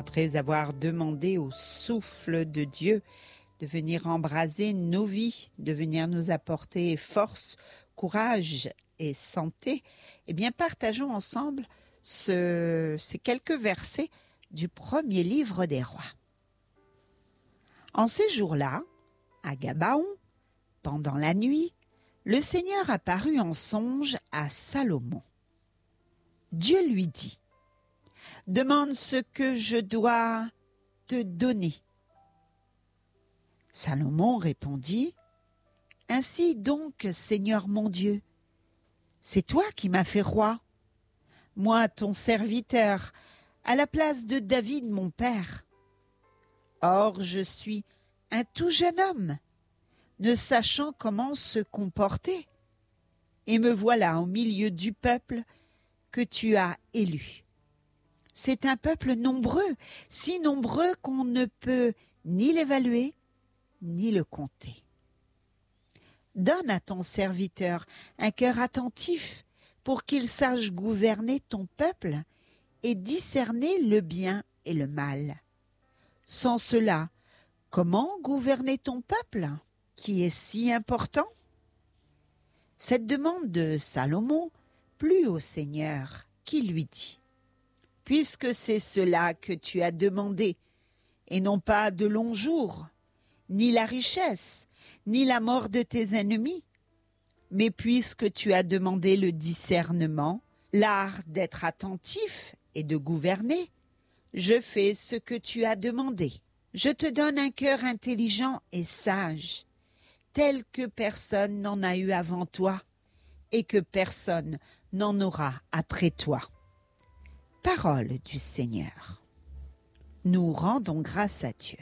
Après avoir demandé au souffle de Dieu de venir embraser nos vies, de venir nous apporter force, courage et santé, eh bien partageons ensemble ces quelques versets du premier livre des rois. En ces jours-là, à Gabaon, pendant la nuit, le Seigneur apparut en songe à Salomon. Dieu lui dit : « Demande ce que je dois te donner. » Salomon répondit : « Ainsi donc, Seigneur mon Dieu, c'est toi qui m'as fait roi, moi ton serviteur, à la place de David mon père. Or je suis un tout jeune homme, ne sachant comment se comporter, et me voilà au milieu du peuple que tu as élu. C'est un peuple nombreux, si nombreux qu'on ne peut ni l'évaluer, ni le compter. Donne à ton serviteur un cœur attentif pour qu'il sache gouverner ton peuple et discerner le bien et le mal. Sans cela, comment gouverner ton peuple, qui est si important ? » Cette demande de Salomon plut au Seigneur, qui lui dit : « Puisque c'est cela que tu as demandé, et non pas de longs jours, ni la richesse, ni la mort de tes ennemis, mais puisque tu as demandé le discernement, l'art d'être attentif et de gouverner, je fais ce que tu as demandé. Je te donne un cœur intelligent et sage, tel que personne n'en a eu avant toi, et que personne n'en aura après toi. » Parole du Seigneur. Nous rendons grâce à Dieu.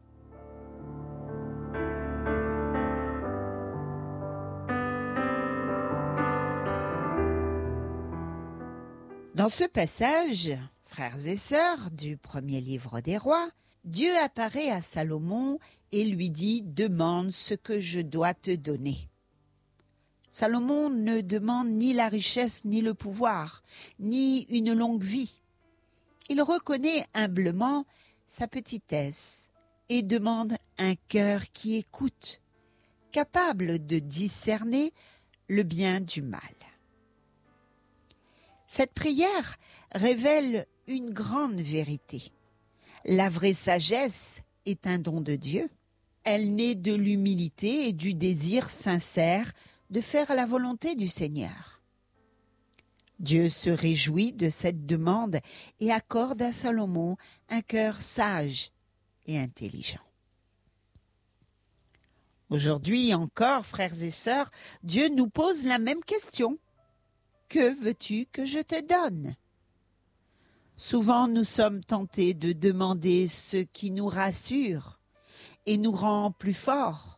Dans ce passage, frères et sœurs, du premier livre des rois, Dieu apparaît à Salomon et lui dit : « Demande ce que je dois te donner. » Salomon ne demande ni la richesse, ni le pouvoir, ni une longue vie. Il reconnaît humblement sa petitesse et demande un cœur qui écoute, capable de discerner le bien du mal. Cette prière révèle une grande vérité. La vraie sagesse est un don de Dieu. Elle naît de l'humilité et du désir sincère de faire la volonté du Seigneur. Dieu se réjouit de cette demande et accorde à Salomon un cœur sage et intelligent. Aujourd'hui encore, frères et sœurs, Dieu nous pose la même question. Que veux-tu que je te donne ? Souvent, nous sommes tentés de demander ce qui nous rassure et nous rend plus forts.